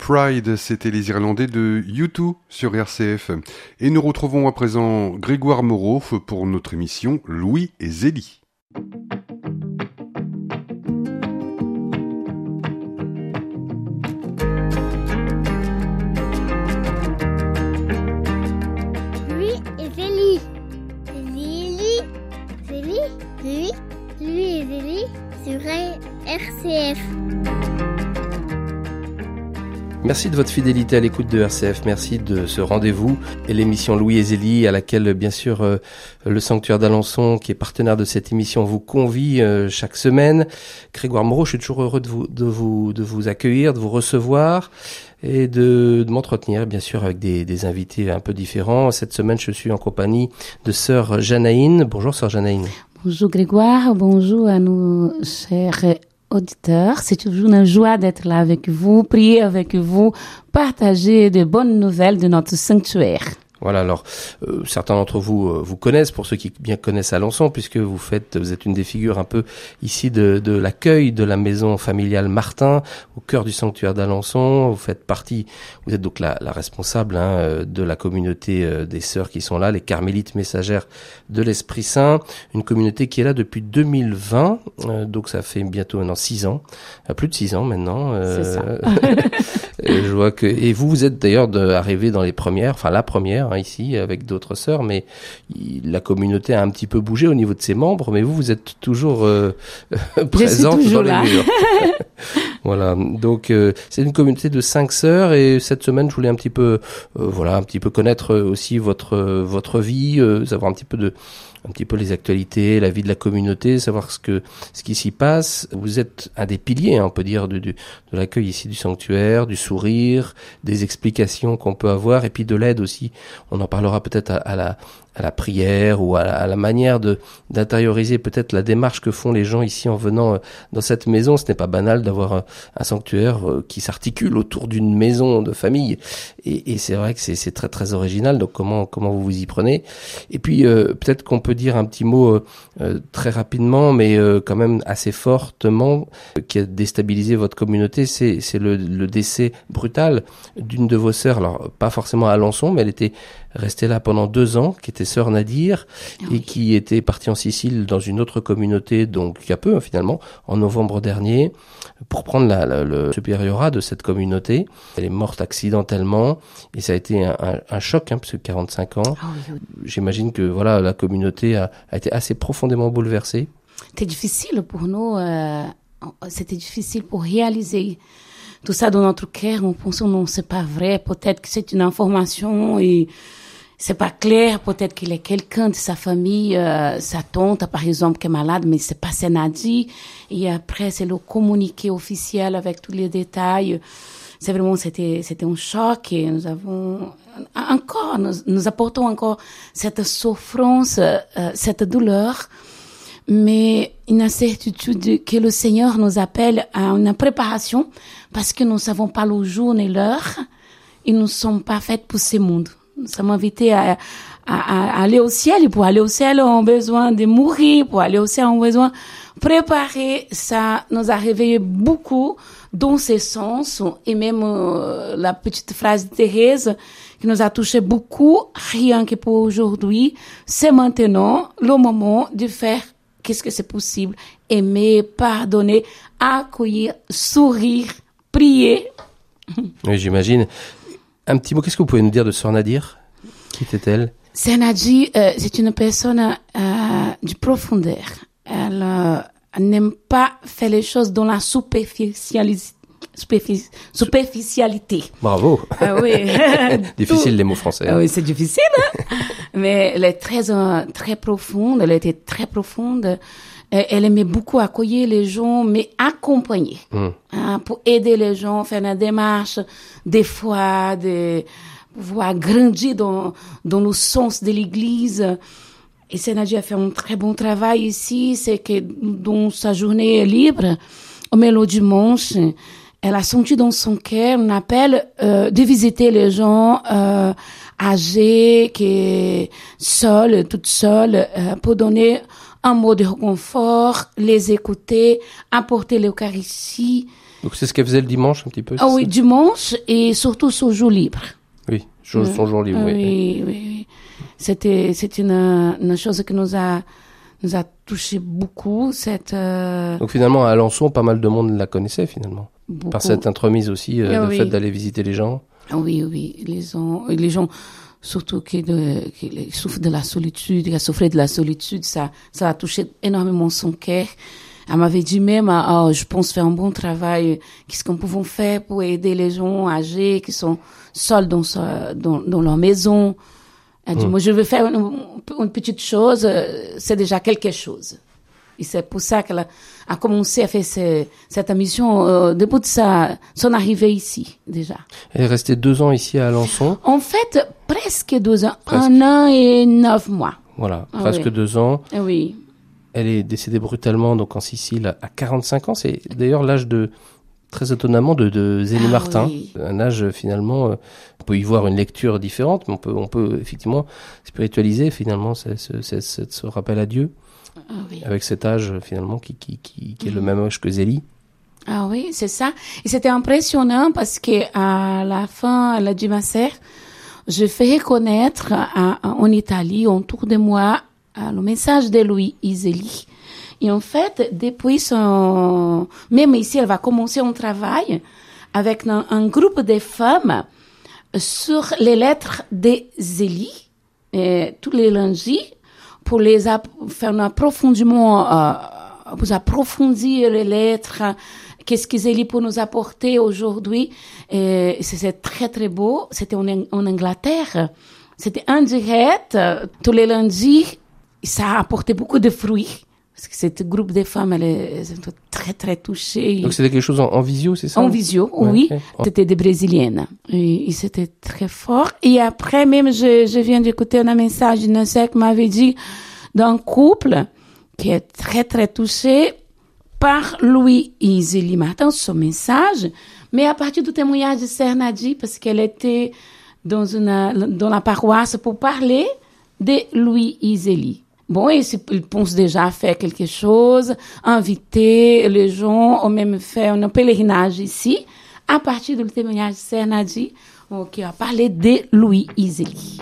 Pride, c'était les Irlandais de U2 sur RCF. Et nous retrouvons à présent Grégoire Moreau pour notre émission Louis et Zélie. Louis et Zélie. Louis et Zélie sur RCF. Merci de votre fidélité à l'écoute de RCF, merci de ce rendez-vous et l'émission Louis et Zélie à laquelle bien sûr le Sanctuaire d'Alençon qui est partenaire de cette émission vous convie chaque semaine. Grégoire Moreau, je suis toujours heureux de vous accueillir, de vous recevoir et de m'entretenir bien sûr avec des invités un peu différents. Cette semaine je suis en compagnie de sœur Janaïne. Bonjour sœur Janaïne. Bonjour Grégoire, bonjour à nos chers auditeurs. C'est toujours une joie d'être là avec vous, prier avec vous, partager de bonnes nouvelles de notre sanctuaire. Voilà, alors certains d'entre vous vous connaissent, pour ceux qui bien connaissent Alençon, puisque vous êtes une des figures un peu ici de l'accueil de la maison familiale Martin, au cœur du sanctuaire d'Alençon. Vous êtes donc la responsable de la communauté des sœurs qui sont là, les carmélites messagères de l'Esprit Saint, une communauté qui est là depuis 2020, donc ça fait bientôt maintenant 6 ans, plus de 6 ans maintenant. C'est ça. Je vois et vous êtes d'ailleurs arrivé dans la première ici avec d'autres sœurs, mais la communauté a un petit peu bougé au niveau de ses membres, mais vous êtes toujours présente dans les murs. Voilà, donc c'est une communauté de 5 sœurs et cette semaine je voulais un petit peu connaître aussi votre vie, savoir un petit peu les actualités, la vie de la communauté, savoir ce qui s'y passe. Vous êtes un des piliers, on peut dire, de l'accueil ici du sanctuaire, du sourire, des explications qu'on peut avoir, et puis de l'aide aussi. On en parlera peut-être à la prière ou à la manière d'intérioriser peut-être la démarche que font les gens ici en venant dans cette maison. Ce n'est pas banal d'avoir un sanctuaire qui s'articule autour d'une maison de famille. Et c'est vrai que c'est très très original. Donc comment vous vous y prenez? Et puis peut-être qu'on peut dire un petit mot très rapidement, mais quand même assez fortement, qui a déstabilisé votre communauté. C'est le décès brutal d'une de vos sœurs. Alors pas forcément à Alençon, mais elle était restée là pendant 2 ans, qui était sœur Nadir, et qui était partie en Sicile dans une autre communauté, donc il y a peu finalement, en novembre dernier, pour prendre le supériorat de cette communauté. Elle est morte accidentellement, et ça a été un choc, parce que 45 ans. Oh, oui. J'imagine que voilà, la communauté a été assez profondément bouleversée. C'était difficile pour nous, c'était difficile pour réaliser tout ça dans notre cœur. On pense non, c'est pas vrai, peut-être que c'est une information et c'est pas clair, peut-être qu'il est quelqu'un de sa famille, sa tante par exemple qui est malade, mais c'est pas Senadi. Et après c'est le communiqué officiel avec tous les détails. C'est vraiment, c'était un choc et nous apportons encore cette souffrance, cette douleur, mais une certitude que le Seigneur nous appelle à une préparation parce que nous ne savons pas le jour ni l'heure et nous ne sommes pas faits pour ce monde. Nous sommes invités à aller au ciel, et pour aller au ciel, on a besoin de mourir. Pour aller au ciel, on a besoin de préparer. Ça nous a réveillé beaucoup dans ce sens. Et même la petite phrase de Thérèse qui nous a touché beaucoup, rien que pour aujourd'hui, c'est maintenant le moment de faire qu'est-ce que c'est possible. Aimer, pardonner, accueillir, sourire, prier. Oui, j'imagine. Un petit mot, qu'est-ce que vous pouvez nous dire de Sœur Nadir? Qui était-elle? Sœur Nadir, c'est une personne de profondeur. Elle n'aime pas faire les choses dans la superficialité. Bravo. Oui. Difficile les mots français. Oui, c'est difficile, mais elle est très profonde. Elle était très profonde. Elle aimait beaucoup accueillir les gens, mais accompagner, pour aider les gens, faire une démarche, des fois, de pouvoir grandir dans le sens de l'Église. Et Senadi a fait un très bon travail ici. C'est que dans sa journée libre, au milieu du dimanche, elle a senti dans son cœur un appel de visiter les gens âgés, toutes seules, pour donner un mot de réconfort, les écouter, apporter l'Eucharistie. Donc c'est ce qu'elle faisait le dimanche un petit peu. Ah oui, dimanche et surtout sur jour libre. Oui, son jour libre. Oui. C'était une chose qui nous a touché beaucoup. Donc finalement à Alençon, pas mal de monde la connaissait finalement. Beaucoup. Par cette entremise aussi, le fait d'aller visiter les gens. Oui, les gens surtout qui souffrent de la solitude, qui a souffert de la solitude, ça a touché énormément son cœur. Elle m'avait dit même, je pense faire un bon travail. Qu'est-ce qu'on pouvait faire pour aider les gens âgés qui sont seuls dans leur maison. Elle dit, moi, je veux faire une petite chose. C'est déjà quelque chose. Et c'est pour ça qu'elle a commencé à faire cette émission depuis son arrivée ici, déjà. Elle est restée 2 ans ici à Alençon. En fait, presque 2 ans. 1 an et 9 mois. Voilà, presque 2 ans. Oui. Elle est décédée brutalement donc en Sicile à 45 ans. C'est d'ailleurs l'âge très étonnamment de Zélie Martin. Oui. Un âge finalement, on peut y voir une lecture différente, mais on peut effectivement spiritualiser finalement ce rappel à Dieu. Oui. Avec cet âge finalement qui est le même âge que Zélie. Ah oui, c'est ça. Et c'était impressionnant parce que à la fin, elle a dit, ma sœur, je fais reconnaître en Italie, autour de moi, le message de Louis Zélie. Et en fait, depuis même ici, elle va commencer un travail avec un groupe de femmes sur les lettres de Zélie, tous les lundis, pour faire un approfondissement, pour approfondir les lettres, qu'est-ce que Zélie peut nous apporter aujourd'hui. Et c'est très, très beau. C'était en Angleterre. C'était en direct, tous les lundis. Ça a apporté beaucoup de fruits. Parce que ce groupe de femmes, elles sont très, très touchées. Donc c'était quelque chose en visio, c'est ça? En visio, oui. Okay. C'était des Brésiliennes. Et c'était très fort. Et après, même, je viens d'écouter un message d'une sœur qui m'avait dit d'un couple qui est très, très touché par Louis et Zélie Martin, son message, mais à partir du témoignage de Sœur Nadie, parce qu'elle était dans la paroisse pour parler de Louis et Zélie. Bon, et ils pensent déjà faire quelque chose, inviter les gens, ou même faire un pèlerinage ici, à partir du témoignage de Sœur Nadie, qui a parlé de Louis et Zélie.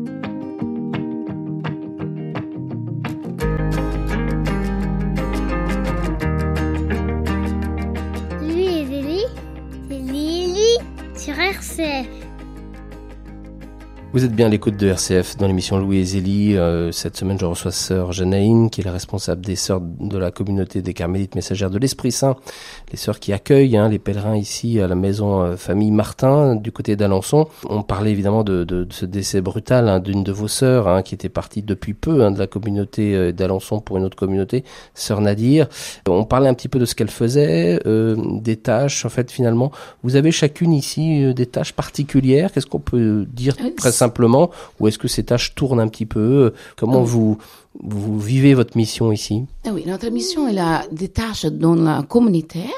Louis et Zélie, c'est Lily sur RCF. Vous êtes bien à l'écoute de RCF dans l'émission Louis et Zélie. Cette semaine, je reçois sœur Janaïne, qui est la responsable des sœurs de la communauté des Carmélites Messagères de l'Esprit Saint. Les sœurs qui accueillent les pèlerins ici à la maison famille Martin, du côté d'Alençon. On parlait évidemment de ce décès brutal d'une de vos sœurs, qui était partie depuis peu de la communauté d'Alençon pour une autre communauté, sœur Nadir. On parlait un petit peu de ce qu'elle faisait, des tâches. En fait, finalement, vous avez chacune ici des tâches particulières. Qu'est-ce qu'on peut dire très simplement, ou est-ce que ces tâches tournent un petit peu? Comment vous vivez votre mission ici? Oui, notre mission, elle a des tâches dans notre communauté.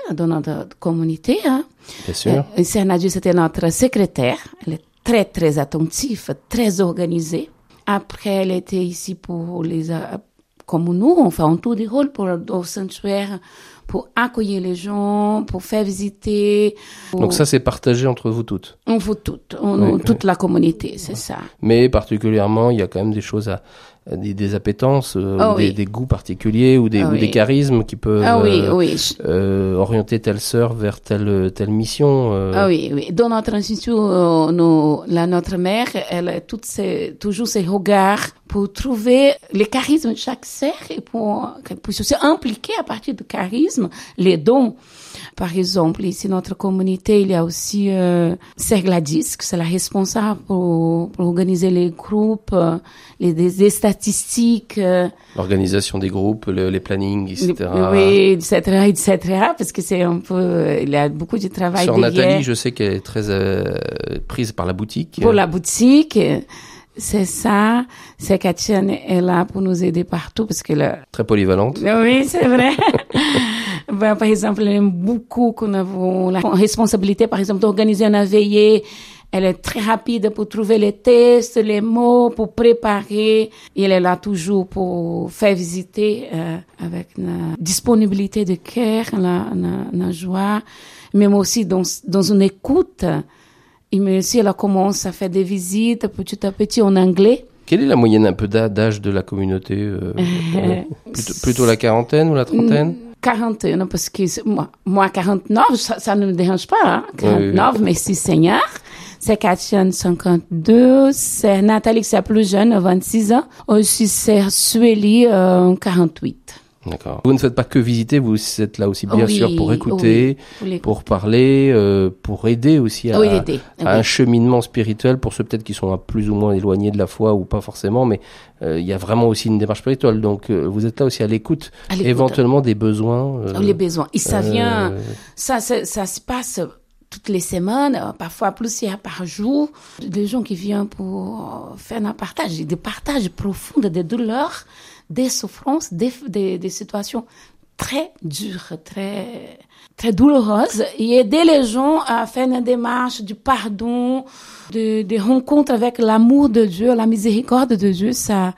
Bien sûr. Sœur Nadia, c'était notre secrétaire. Elle est très, très attentive, très organisée. Après, elle était ici pour comme nous, on fait un tour de rôle au sanctuaire, pour accueillir les gens, pour faire visiter. Donc ça, c'est partagé entre vous toutes? Vous toutes, toute la communauté, c'est ça. Mais particulièrement, il y a quand même des choses des appétences, des goûts particuliers ou des charismes qui peuvent orienter telle sœur vers telle mission. Oui. Dans notre institut, notre mère, elle a toujours ses regards pour trouver les charismes de chaque sœur et pour qu'elle puisse aussi impliquer à partir du charisme les dons. Par exemple, ici, notre communauté, il y a aussi Sœur Gladys, c'est la responsable pour organiser les groupes, les statistiques. L'organisation des groupes, les plannings, etc. Oui, etc., parce que c'est un peu, il y a beaucoup de travail Sœur derrière. Nathalie, je sais qu'elle est très prise par la boutique. Pour la boutique, c'est ça. C'est Katia est là pour nous aider partout parce que très polyvalente. Oui, c'est vrai. Par exemple, elle aime beaucoup qu'on avons la responsabilité, par exemple, d'organiser une veillée Elle est très rapide pour trouver les tests, les mots, pour préparer. Et elle est là toujours pour faire visiter avec la disponibilité de cœur, la joie, même aussi dans une écoute. Et mais aussi, elle commence à faire des visites petit à petit en anglais. Quelle est la moyenne un peu d'âge de la communauté plutôt la quarantaine ou la trentaine? Quarantaine, parce que moi 49, ça ne me dérange pas, hein? 49, oui. Merci Seigneur. C'est Katiane, 52. C'est Nathalie, qui est plus jeune, 26 ans. Aussi, c'est Sueli, 48. D'accord. Vous ne faites pas que visiter, vous êtes là aussi bien sûr pour écouter, pour parler, pour aider aussi à un cheminement spirituel pour ceux peut-être qui sont plus ou moins éloignés de la foi ou pas forcément, mais il y a vraiment aussi une démarche spirituelle. Donc vous êtes là aussi à l'écoute éventuellement des besoins. Les besoins. Et ça vient, ça se passe toutes les semaines, parfois plusieurs par jour, des gens qui viennent pour faire un partage, des partages profonds des douleurs, des souffrances, des situations très dures, très, très douloureuses, et aider les gens à faire une démarche du pardon, des rencontres avec l'amour de Dieu, la miséricorde de Dieu. Ça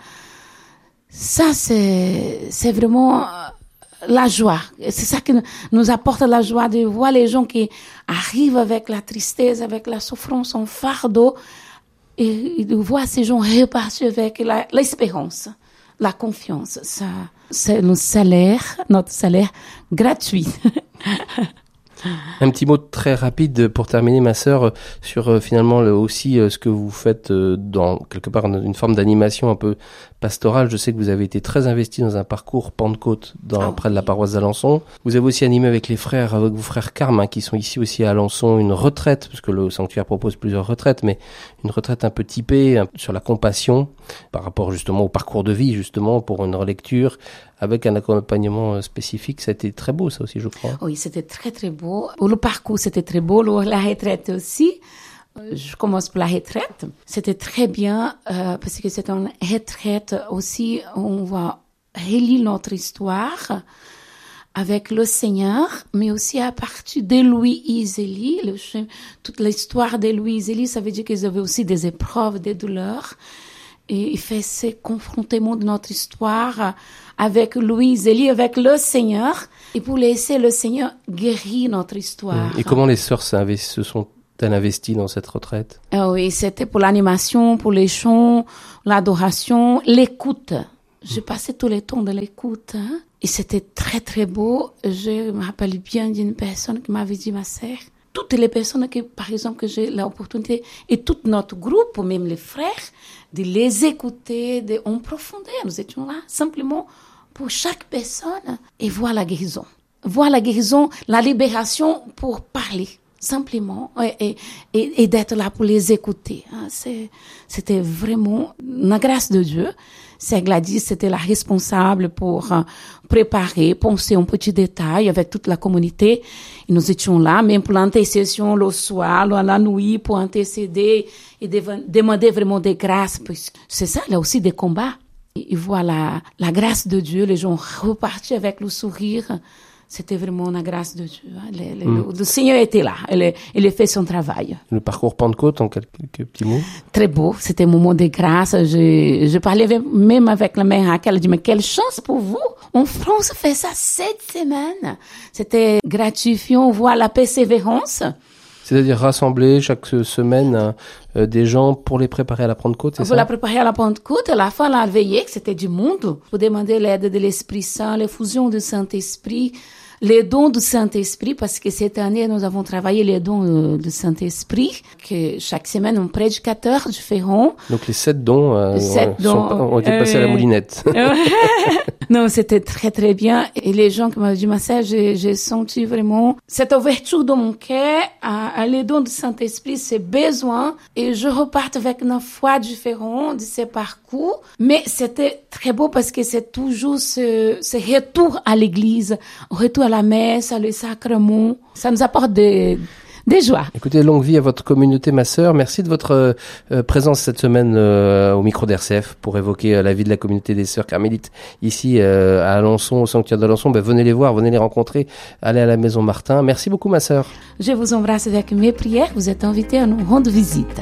c'est vraiment la joie. C'est ça qui nous apporte la joie de voir les gens qui arrivent avec la tristesse, avec la souffrance en fardeau, et de voir ces gens repartir avec l'espérance. La confiance, ça, c'est notre salaire gratuit. Un petit mot très rapide pour terminer, ma sœur, sur finalement aussi ce que vous faites dans quelque part une forme d'animation un peu pastorale. Je sais que vous avez été très investi dans un parcours Pentecôte près de la paroisse d'Alençon. Vous avez aussi animé avec vos frères Carmes, qui sont ici aussi à Alençon, une retraite, parce que le sanctuaire propose plusieurs retraites, mais une retraite un peu typée sur la compassion par rapport justement au parcours de vie, justement pour une relecture avec un accompagnement spécifique. Ça a été très beau, ça aussi, je crois. Oui, c'était très, très beau. Le parcours, c'était très beau. La retraite aussi. Je commence par la retraite. C'était très bien parce que c'est une retraite aussi. On va relire notre histoire avec le Seigneur, mais aussi à partir de Louis et Zélie. Toute l'histoire de Louis et Zélie, ça veut dire qu'ils avaient aussi des épreuves, des douleurs. Et il fait ce confrontement de notre histoire avec Louis et Zélie, avec le Seigneur, et pour laisser le Seigneur guérir notre histoire. Et comment les sœurs se sont-elles investies dans cette retraite? Oui, c'était pour l'animation, pour les chants, l'adoration, l'écoute. J'ai passé tout le temps de l'écoute, hein? Et c'était très, très beau. Je me rappelle bien d'une personne qui m'avait dit, ma sœur, toutes les personnes par exemple, que j'ai l'opportunité, et tout notre groupe, même les frères, de les écouter en profondeur. Nous étions là simplement pour chaque personne et voir la guérison. Voir la guérison, la libération pour parler. Simplement, et d'être là pour les écouter. C'était vraiment la grâce de Dieu. C'est Gladys, c'était la responsable pour préparer, penser en petits détails avec toute la communauté. Et nous étions là, même pour l'intercession le soir, la nuit, pour intercéder et demander vraiment des grâces. C'est ça, il y a aussi des combats. Et voilà, la grâce de Dieu, les gens repartis avec le sourire. C'était vraiment la grâce de Dieu. Le Seigneur était là. Il a fait son travail. Le parcours Pentecôte, en quelques petits mots? Très beau. C'était un moment de grâce. Je parlais même avec la mère Raquel. Elle dit, mais quelle chance pour vous. En France, on fait ça 7 semaines. C'était gratifiant. Voir la persévérance. C'est-à-dire rassembler chaque semaine des gens pour les préparer à la Pentecôte, c'est ça? Pour la préparer à la Pentecôte, à la fin, la veillée, que c'était du monde, pour demander l'aide de l'Esprit Saint, l'effusion du Saint-Esprit, les dons du Saint-Esprit, parce que cette année, nous avons travaillé les dons du Saint-Esprit, que chaque semaine, un prédicateur différent. Donc les 7 dons, ont été passés à la moulinette. Non, c'était très, très bien. Et les gens qui m'ont dit, ma sœur, j'ai senti vraiment cette ouverture dans mon cœur à les dons du Saint-Esprit, c'est besoin. Et je reparte avec une foi différente de ces parcours. Mais c'était très beau parce que c'est toujours ce retour à l'église, retour à la messe, à le sacrement. Ça nous apporte Des joies. Écoutez, longue vie à votre communauté, ma sœur. Merci de votre présence cette semaine au micro d'RCF pour évoquer la vie de la communauté des sœurs carmélites ici à Alençon, au sanctuaire d'Alençon. Venez les voir, venez les rencontrer, allez à la Maison Martin. Merci beaucoup, ma sœur. Je vous embrasse avec mes prières. Vous êtes invités à nous rendre visite.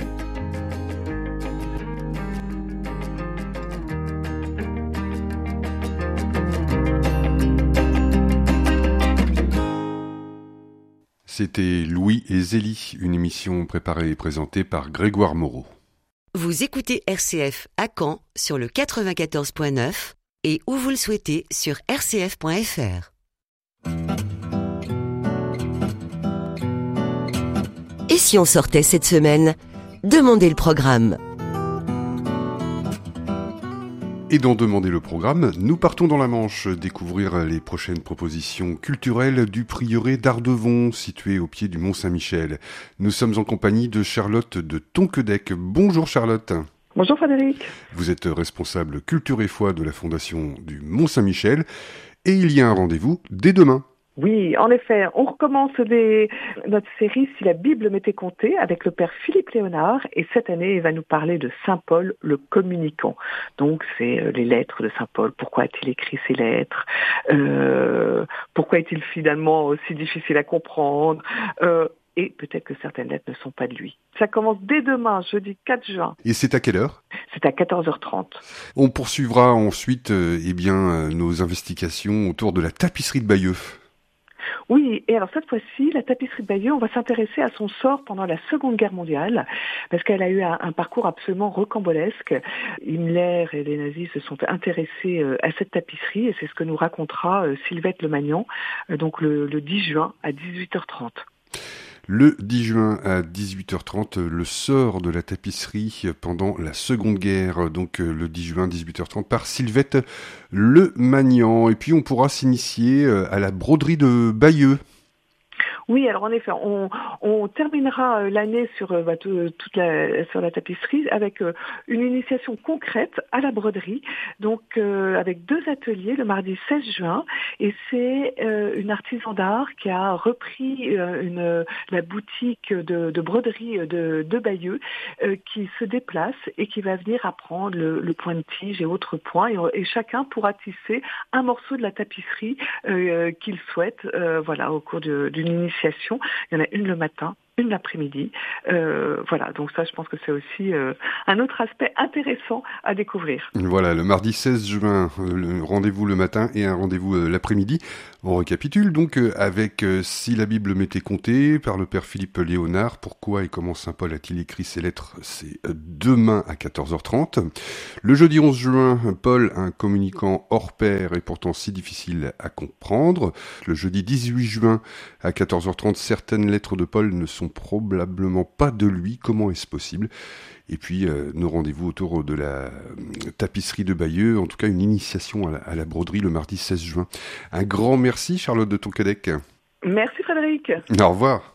C'était Louis et Zélie, une émission préparée et présentée par Grégoire Moreau. Vous écoutez RCF à Caen sur le 94.9 et où vous le souhaitez sur rcf.fr. Et si on sortait cette semaine? Demandez le programme. Et dans Demander le programme, nous partons dans la Manche découvrir les prochaines propositions culturelles du prieuré d'Ardevon, situé au pied du Mont-Saint-Michel. Nous sommes en compagnie de Charlotte de Tonquedec. Bonjour Charlotte. Bonjour Frédéric. Vous êtes responsable culture et foi de la Fondation du Mont-Saint-Michel et il y a un rendez-vous dès demain. Oui, en effet, on recommence notre série « Si la Bible m'était contée » avec le père Philippe Léonard et cette année, il va nous parler de Saint Paul, le communicant. Donc, c'est les lettres de Saint Paul. Pourquoi a-t-il écrit ces lettres? Pourquoi est-il finalement aussi difficile à comprendre? Et peut-être que certaines lettres ne sont pas de lui. Ça commence dès demain, jeudi 4 juin. Et c'est à quelle heure? C'est à 14h30. On poursuivra ensuite nos investigations autour de la tapisserie de Bayeux. Oui, et alors cette fois-ci, la tapisserie de Bayeux, on va s'intéresser à son sort pendant la Seconde Guerre mondiale, parce qu'elle a eu un parcours absolument rocambolesque. Himmler et les nazis se sont intéressés à cette tapisserie, et c'est ce que nous racontera Sylvette Lemagnan, donc le 10 juin à 18h30. Le 10 juin à 18h30, le sort de la tapisserie pendant la Seconde Guerre, donc le 10 juin 18h30 par Sylvette Lemagnan. Et puis on pourra s'initier à la broderie de Bayeux. Oui, alors en effet, on terminera l'année sur la tapisserie avec une initiation concrète à la broderie, donc avec 2 ateliers le mardi 16 juin, et c'est une artisan d'art qui a repris la boutique de broderie de Bayeux, qui se déplace et qui va venir apprendre le point de tige et autres points, et chacun pourra tisser un morceau de la tapisserie qu'il souhaite, au cours d'une initiation. Il y en a une le matin, une l'après-midi. Donc ça, je pense que c'est aussi un autre aspect intéressant à découvrir. Voilà, le mardi 16 juin, le rendez-vous le matin et un rendez-vous l'après-midi. On récapitule donc avec Si la Bible m'était contée par le père Philippe Léonard. Pourquoi et comment Saint Paul a-t-il écrit ses lettres? C'est demain à 14h30. Le jeudi 11 juin, Paul, un communicant hors pair et pourtant si difficile à comprendre. Le jeudi 18 juin à 14h30, certaines lettres de Paul ne sont probablement pas de lui. Comment est-ce possible? Et puis, nos rendez-vous autour de la tapisserie de Bayeux, en tout cas une initiation à la broderie le mardi 16 juin. Un grand merci, Charlotte de Tonquedec. Merci Frédéric. Au revoir.